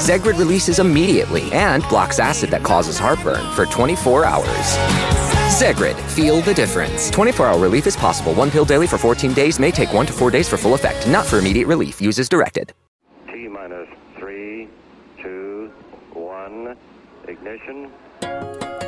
Zegrid releases immediately and blocks acid that causes heartburn for 24 hours. Zegrid, feel the difference. 24-hour relief is possible. One pill daily for 14 days may take 1 to 4 days for full effect. Not for immediate relief. Use as directed. T-minus 3, 2, 1, ignition.